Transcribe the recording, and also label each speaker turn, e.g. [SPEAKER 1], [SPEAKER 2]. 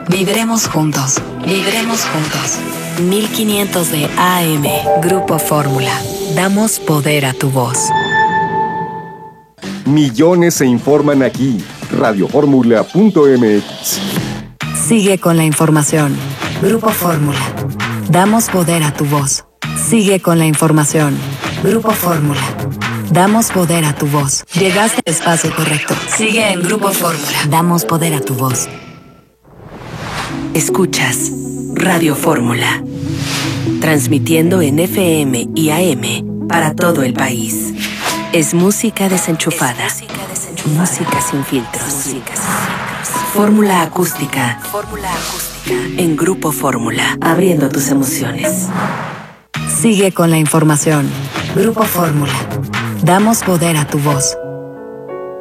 [SPEAKER 1] Vibremos juntos. Vibremos juntos.
[SPEAKER 2] 1500 de AM. Grupo Fórmula. Damos poder a tu voz.
[SPEAKER 3] Millones se informan aquí. Radioformula.mx.
[SPEAKER 2] Sigue con la información. Grupo Fórmula. Damos poder a tu voz. Sigue con la información. Grupo Fórmula. Damos poder a tu voz. Llegaste al espacio correcto. Sigue en Grupo Fórmula. Damos poder a tu voz. Escuchas Radio Fórmula. Transmitiendo en FM y AM para todo el país. Es música desenchufada. Música sin filtros. Fórmula acústica. En Grupo Fórmula. Abriendo tus emociones. Sigue con la información. Grupo Fórmula. Damos poder a tu voz.